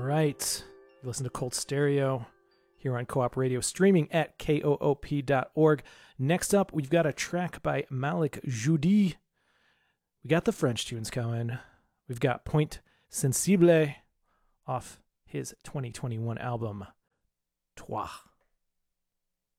right. You listen to Cold Stereo here on Co-op Radio, streaming at koop.org. Next up, we've got a track by Malik Joudi. We got the French tunes coming. We've got Point Sensible off his 2021 album, Toi.